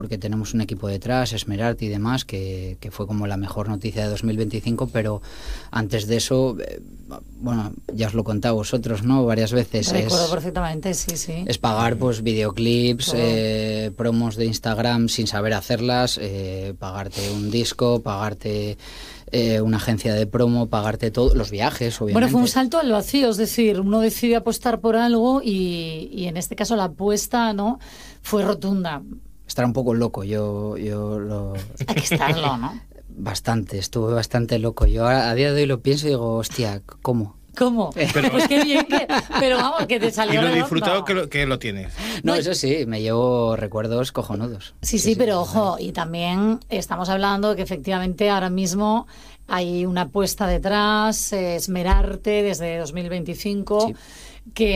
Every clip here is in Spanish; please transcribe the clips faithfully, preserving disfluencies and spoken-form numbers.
porque tenemos un equipo detrás, Esmerarte y demás, que, que fue como la mejor noticia de dos mil veinticinco, pero antes de eso, eh, bueno, ya os lo he contado vosotros, ¿no? Varias veces. Recuerdo es, perfectamente, sí, sí. Es pagar pues videoclips, eh, promos de Instagram sin saber hacerlas, eh, pagarte un disco, pagarte eh, una agencia de promo, pagarte todo, los viajes, obviamente. Bueno, fue un salto al vacío, es decir, uno decide apostar por algo y, y en este caso la apuesta, ¿no?, fue rotunda. Estar un poco loco, yo, yo lo... Hay que estarlo, ¿no? Bastante, estuve bastante loco. Yo a, a día de hoy lo pienso y digo, hostia, ¿cómo? ¿Cómo? Pero, pues qué bien que... Pero vamos, que te salió redondo. Y lo redondo. disfrutado que lo, que lo tienes. No, eso sí, me llevo recuerdos cojonudos. Sí, sí, sí, pero sí, ojo, y también estamos hablando que efectivamente ahora mismo hay una apuesta detrás, eh, Esmerarte desde dos mil veinticinco... Sí. Que,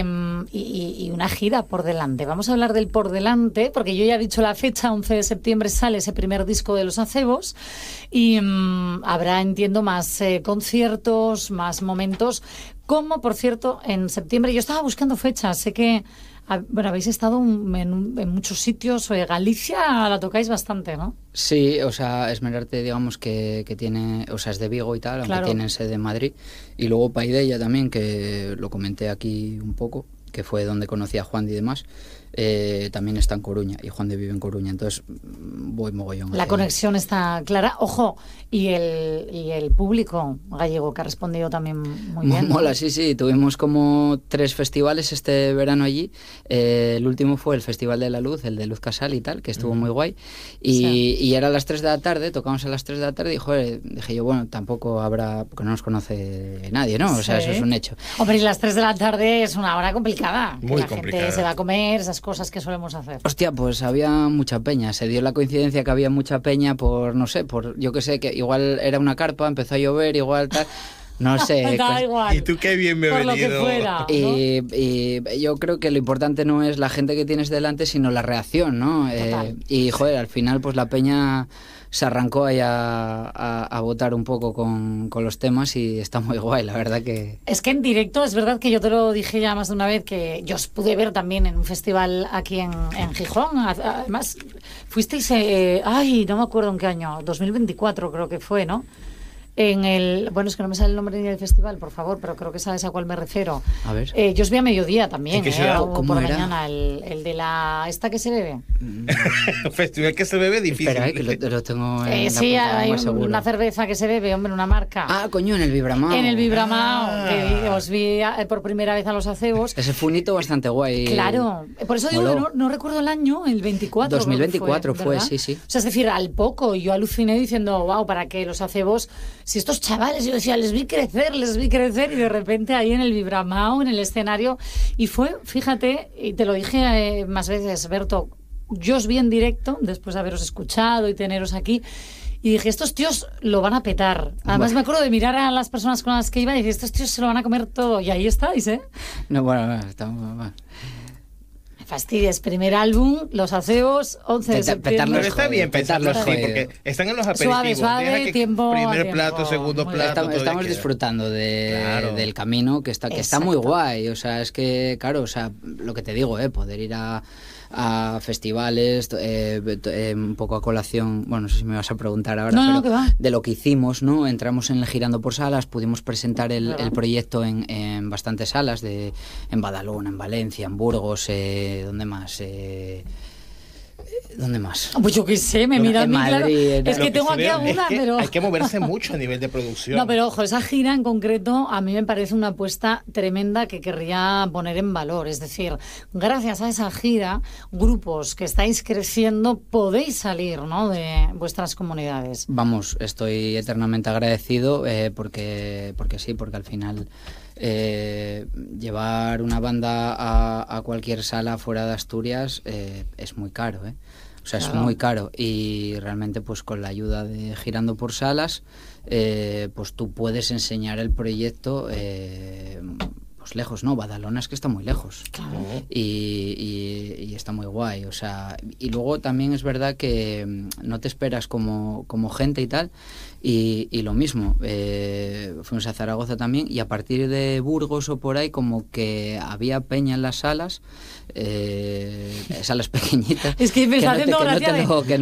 y, y una gira por delante. Vamos a hablar del por delante, porque yo ya he dicho la fecha, once de septiembre sale ese primer disco de Los Acebos y um, habrá, entiendo, más eh, conciertos, más momentos, como, por cierto, en septiembre, yo estaba buscando fechas, sé que bueno, habéis estado en, en muchos sitios, eh, Galicia la tocáis bastante, ¿no? Sí, o sea, Esmerarte, digamos que, que tiene, o sea, es de Vigo y tal, aunque claro. tienen sede en Madrid, y luego Paideia también, que lo comenté aquí un poco, que fue donde conocí a Juan y demás, eh, también está en Coruña, y Juan de vive en Coruña, entonces voy mogollón. La conexión está clara. Ojo, y el, y el público gallego que ha respondido también muy bien. Mola, sí, sí, tuvimos como tres festivales este verano allí, eh, el último fue el Festival de la Luz, el de Luz Casal y tal, que estuvo mm. muy guay, y, sí. y era a las tres de la tarde, tocamos a las tres de la tarde y joder, dije yo, bueno, tampoco habrá, porque no nos conoce nadie, ¿no? O sea, sí. eso es un hecho. Hombre, y las tres de la tarde es una hora complicada, muy la complicada. Gente se va a comer, esas cosas que solemos hacer. Hostia, pues había mucha peña, se dio la coincidencia que había mucha peña por, no sé, por, yo que sé, que igual era una carpa, empezó a llover, igual tal, no sé. Da pues, igual. Y tú qué bien me he por venido. Lo que fuera, ¿no? y, y yo creo que lo importante no es la gente que tienes delante, sino la reacción, ¿no? Eh, y joder, al final pues la peña se arrancó ahí a, a, a votar un poco con, con los temas y está muy guay, la verdad que... Es que en directo, es verdad que yo te lo dije ya más de una vez, que yo os pude ver también en un festival aquí en, en Gijón. Además, fuisteis, eh, ay, no me acuerdo en qué año, dos mil veinticuatro creo que fue, ¿no? En el, bueno, es que no me sale el nombre ni del festival, por favor, pero creo que sabes a cuál me refiero. A ver. Eh, yo os vi a mediodía también, ¿En qué eh, o por mañana, el, el de la esta que se bebe. Festival que se bebe difícil. Espera, eh, que lo, lo tengo en eh, la sí, punta, hay más un, una cerveza que se bebe, hombre, una marca. Ah, coño, en el Vibramao. En el Vibramao, ah. que os vi por primera vez a Los Acebos. Ese fue un hito bastante guay. Claro, por eso digo Moló. que no, no recuerdo el año, el veinticuatro. dos mil veinticuatro fue, fue sí, sí. O sea, es decir, al poco, yo aluciné diciendo, wow, ¿para qué Los Acebos? Si estos chavales, yo decía, les vi crecer, les vi crecer, y de repente ahí en el Vibramao, en el escenario, y fue, fíjate, y te lo dije eh, más veces, Berto, yo os vi en directo, después de haberos escuchado y teneros aquí, y dije, estos tíos lo van a petar. Además, bueno, me acuerdo de mirar a las personas con las que iba y decir, estos tíos se lo van a comer todo, y ahí estáis, ¿eh? No, bueno, no, estamos... Bueno. Fastidies, primer álbum, Los Acebos, once de septiembre. Pero está bien pensarlo así, porque están en los aperitivos. Suave, suave, tiempo primer tiempo. plato, segundo Muy plato. Estamos, todo estamos queda. disfrutando de, claro. del camino, que está que está muy guay. O sea, es que, claro, o sea, lo que te digo, eh, poder ir a, a festivales, eh, eh, un poco a colación, bueno, no sé si me vas a preguntar ahora, no, pero no, que va. de lo que hicimos, ¿no? Entramos en el Girando por Salas, pudimos presentar el, el proyecto en, en bastantes salas, de, en Badalona, en Valencia, en Burgos, eh, ¿dónde más? Eh, ¿Dónde más? Pues yo qué sé, me mira a mí, claro. En es que tengo que aquí alguna, es que pero... Hay que moverse mucho a nivel de producción. No, pero ojo, esa gira en concreto a mí me parece una apuesta tremenda que querría poner en valor. Es decir, gracias a esa gira, grupos que estáis creciendo podéis salir, ¿no?, de vuestras comunidades. Vamos, estoy eternamente agradecido eh, porque, porque sí, porque al final... Eh, llevar una banda a, a cualquier sala fuera de Asturias eh, es muy caro, ¿eh? O sea, claro. es muy caro, y realmente pues con la ayuda de Girando por Salas eh, pues tú puedes enseñar el proyecto eh, pues lejos, ¿no? Badalona es que está muy lejos. Claro. y, y, y está muy guay, o sea, y luego también es verdad que no te esperas como, como gente y tal. Y, y lo mismo, eh, fuimos a Zaragoza también, y a partir de Burgos o por ahí como que había peña en las salas, eh, salas pequeñitas. Es que me está haciendo no te, gracia que no te lo, que